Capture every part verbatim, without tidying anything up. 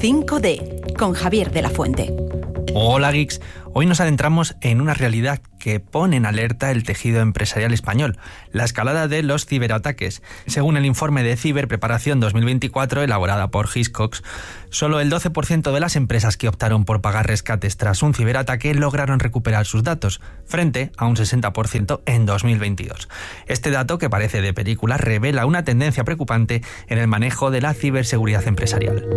cinco D, con Javier de la Fuente. Hola geeks, hoy nos adentramos en una realidad que pone en alerta el tejido empresarial español, la escalada de los ciberataques. Según el informe de Ciberpreparación dos mil veinticuatro elaborada por Hiscox, solo el doce por ciento de las empresas que optaron por pagar rescates tras un ciberataque lograron recuperar sus datos, frente a un sesenta por ciento en dos mil veintidós. Este dato, que parece de película, revela una tendencia preocupante en el manejo de la ciberseguridad empresarial.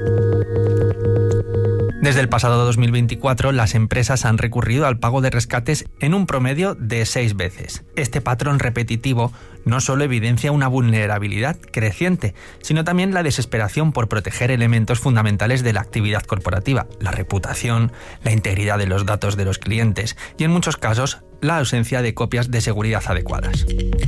Desde el pasado dos mil veinticuatro, las empresas han recurrido al pago de rescates en un promedio de seis veces. Este patrón repetitivo no solo evidencia una vulnerabilidad creciente, sino también la desesperación por proteger elementos fundamentales de la actividad corporativa, la reputación, la integridad de los datos de los clientes y, en muchos casos, la ausencia de copias de seguridad adecuadas.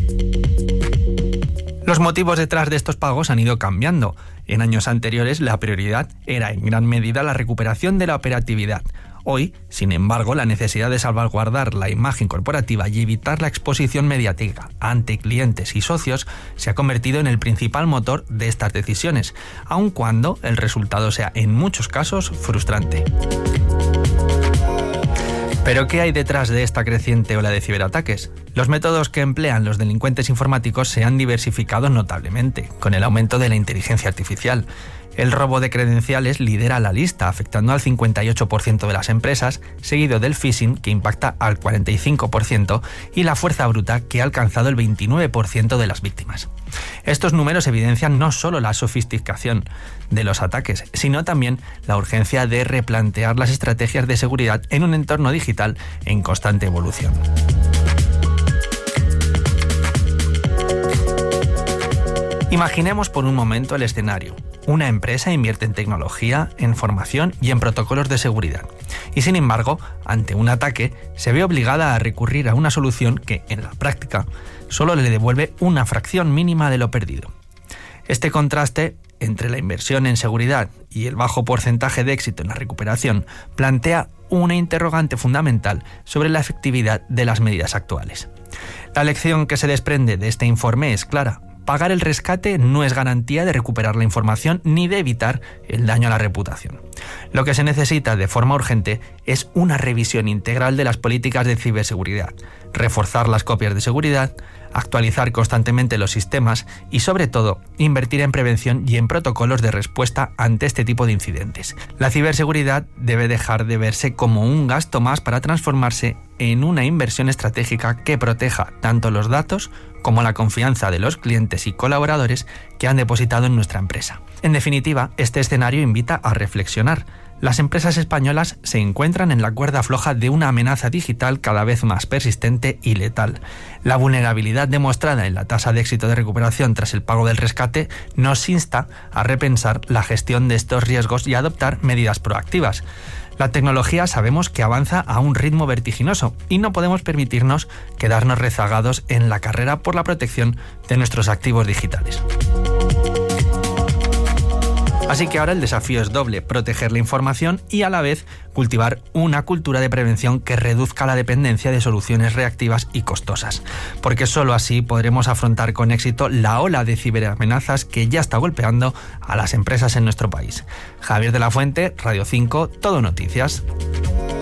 Los motivos detrás de estos pagos han ido cambiando. En años anteriores, la prioridad era en gran medida la recuperación de la operatividad. Hoy, sin embargo, la necesidad de salvaguardar la imagen corporativa y evitar la exposición mediática ante clientes y socios se ha convertido en el principal motor de estas decisiones, aun cuando el resultado sea en muchos casos frustrante. ¿Pero qué hay detrás de esta creciente ola de ciberataques? Los métodos que emplean los delincuentes informáticos se han diversificado notablemente, con el aumento de la inteligencia artificial. El robo de credenciales lidera la lista, afectando al cincuenta y ocho por ciento de las empresas, seguido del phishing, que impacta al cuarenta y cinco por ciento, y la fuerza bruta, que ha alcanzado el veintinueve por ciento de las víctimas. Estos números evidencian no solo la sofisticación de los ataques, sino también la urgencia de replantear las estrategias de seguridad en un entorno digital en constante evolución. Imaginemos por un momento el escenario. Una empresa invierte en tecnología, en formación y en protocolos de seguridad. Y sin embargo, ante un ataque, se ve obligada a recurrir a una solución que, en la práctica, solo le devuelve una fracción mínima de lo perdido. Este contraste entre la inversión en seguridad y el bajo porcentaje de éxito en la recuperación plantea una interrogante fundamental sobre la efectividad de las medidas actuales. La lección que se desprende de este informe es clara. Pagar el rescate no es garantía de recuperar la información ni de evitar el daño a la reputación. Lo que se necesita de forma urgente es una revisión integral de las políticas de ciberseguridad, reforzar las copias de seguridad, actualizar constantemente los sistemas y, sobre todo, invertir en prevención y en protocolos de respuesta ante este tipo de incidentes. La ciberseguridad debe dejar de verse como un gasto más para transformarse en una inversión estratégica que proteja tanto los datos como la confianza de los clientes y colaboradores que han depositado en nuestra empresa. En definitiva, este escenario invita a reflexionar. Las empresas españolas se encuentran en la cuerda floja de una amenaza digital cada vez más persistente y letal. La vulnerabilidad demostrada en la tasa de éxito de recuperación tras el pago del rescate nos insta a repensar la gestión de estos riesgos y a adoptar medidas proactivas. La tecnología sabemos que avanza a un ritmo vertiginoso y no podemos permitirnos quedarnos rezagados en la carrera por la protección de nuestros activos digitales. Así que ahora el desafío es doble: proteger la información y a la vez cultivar una cultura de prevención que reduzca la dependencia de soluciones reactivas y costosas, porque solo así podremos afrontar con éxito la ola de ciberamenazas que ya está golpeando a las empresas en nuestro país. Javier de la Fuente, Radio cinco, Todo Noticias.